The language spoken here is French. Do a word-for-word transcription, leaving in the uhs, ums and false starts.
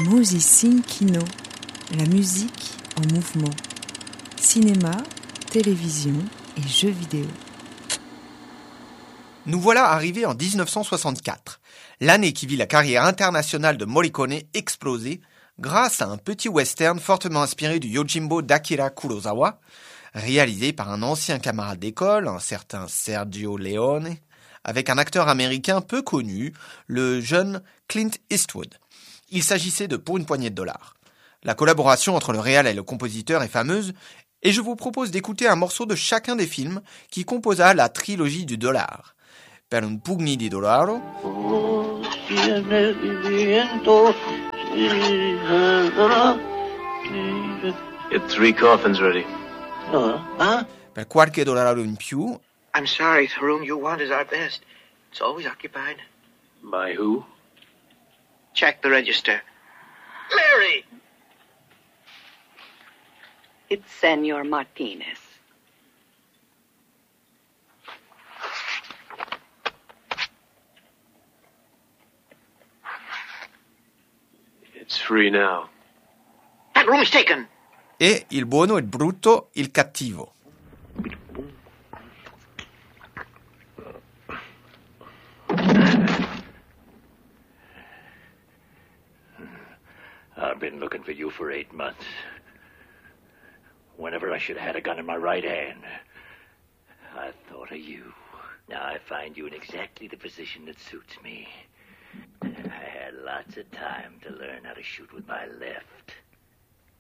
Musicin Kino, la musique en mouvement. Cinéma, télévision et jeux vidéo. Nous voilà arrivés en dix-neuf cent soixante-quatre, l'année qui vit la carrière internationale de Morricone exploser grâce à un petit western fortement inspiré du Yojimbo d'Akira Kurosawa, réalisé par un ancien camarade d'école, un certain Sergio Leone, avec un acteur américain peu connu, le jeune Clint Eastwood. Il s'agissait de Pour une poignée de dollars. La collaboration entre le réal et le compositeur est fameuse, et je vous propose d'écouter un morceau de chacun des films qui composa la trilogie du dollar. Per un pugni di dollaro, Get three coffins ready. Huh? per qualche dollaro in più, I'm sorry, the room you want is our best. It's always occupied. By who? Check the register. Mary! It's Senor Martinez. It's free now. That room is taken. e Il buono, il brutto, il cattivo. I've been looking for you for eight months. Whenever I should have had a gun in my right hand, I thought of you. Now I find you in exactly the position that suits me. I had lots of time to learn how to shoot with my left.